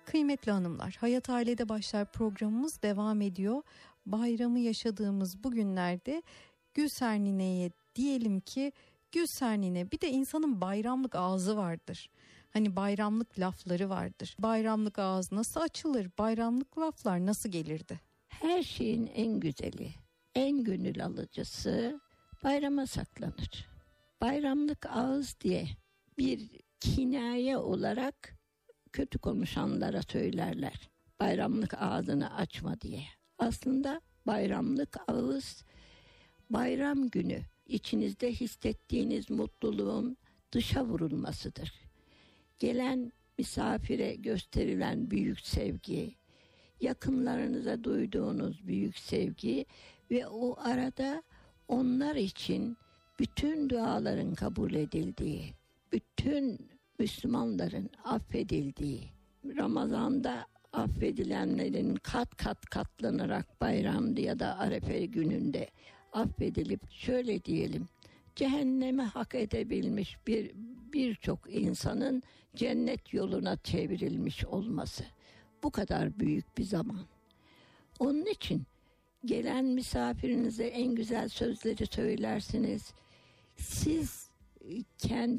Kıymetli hanımlar, Hayat Ailede Başlar programımız devam ediyor. Bayramı yaşadığımız bu günlerde Gülser Nine'ye diyelim ki, Gülser Nine, bir de insanın bayramlık ağzı vardır. Hani bayramlık lafları vardır. Bayramlık ağız nasıl açılır? Bayramlık laflar nasıl gelirdi? Her şeyin en güzeli, en gönül alıcısı bayrama saklanır. Bayramlık ağız diye bir kinaye olarak kötü konuşanlara söylerler. Bayramlık ağzını açma diye. Aslında bayramlık ağız, bayram günü içinizde hissettiğiniz mutluluğun dışa vurulmasıdır. Gelen misafire gösterilen büyük sevgi, yakınlarınıza duyduğunuz büyük sevgi ve o arada onlar için bütün duaların kabul edildiği, bütün Müslümanların affedildiği, Ramazan'da affedilenlerin kat kat katlanarak bayramda ya da Arefe gününde affedilip şöyle diyelim, cehenneme hak edebilmiş birçok insanın cennet yoluna çevrilmiş olması. Bu kadar büyük bir zaman. Onun için gelen misafirinize en güzel sözleri söylersiniz. Siz kendi